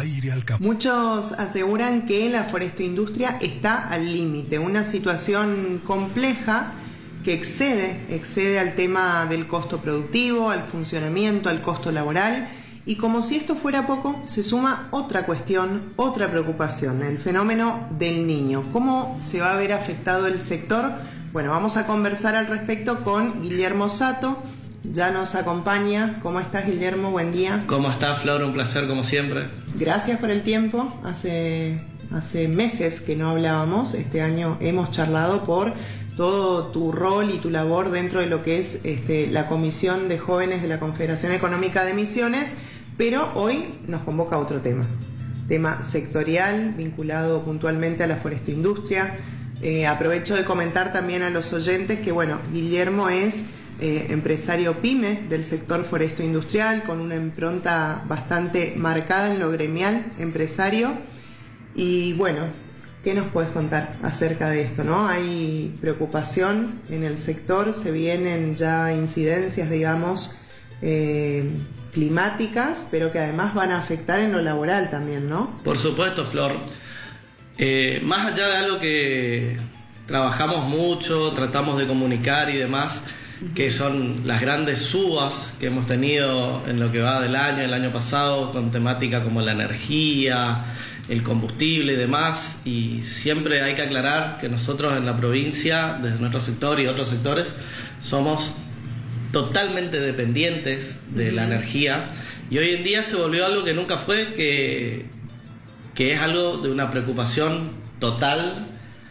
Aire al campo. Muchos aseguran que la forestoindustria está al límite, una situación compleja que excede al tema del costo productivo, al funcionamiento, al costo laboral, y como si esto fuera poco, se suma otra cuestión, otra preocupación, el fenómeno del niño. ¿Cómo se va a ver afectado el sector? Bueno, vamos a conversar al respecto con Guillermo Sato. Ya nos acompaña. ¿Cómo estás, Guillermo? Buen día. ¿Cómo estás, Flor? Un placer, como siempre. Gracias por el tiempo. Hace meses que no hablábamos. Este año hemos charlado por todo tu rol y tu labor dentro de lo que es la Comisión de Jóvenes de la Confederación Económica de Misiones, pero hoy nos convoca otro tema sectorial vinculado puntualmente a la forestoindustria. Aprovecho de comentar también a los oyentes que, bueno, Guillermo es empresario pyme del sector forestoindustrial, con una impronta bastante marcada en lo gremial empresario. Y bueno, ¿qué nos puedes contar acerca de esto, no? Hay preocupación en el sector, se vienen ya incidencias, digamos, climáticas, pero que además van a afectar en lo laboral también, ¿no? Por supuesto, Flor. Más allá de algo que trabajamos mucho, tratamos de comunicar y demás, que son las grandes subas que hemos tenido en lo que va del año, el año pasado, con temática como la energía, el combustible y demás, y siempre hay que aclarar que nosotros en la provincia, desde nuestro sector y otros sectores, somos totalmente dependientes de la energía, y hoy en día se volvió algo que nunca fue, que es algo de una preocupación total.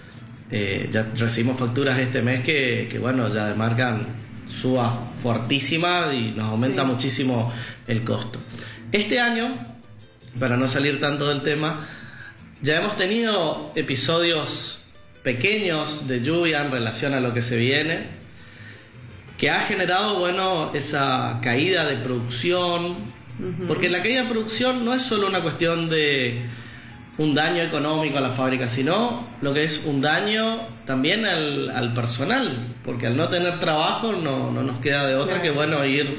Ya recibimos facturas este mes que bueno, ya demarcan subas fuertísimas y nos aumenta muchísimo el costo. Este año, para no salir tanto del tema, ya hemos tenido episodios pequeños de lluvia en relación a lo que se viene, que ha generado, bueno, esa caída de producción, porque la caída de producción no es solo una cuestión de un daño económico a la fábrica, sino lo que es un daño también al personal, porque al no tener trabajo no nos queda de otra que, bueno, ir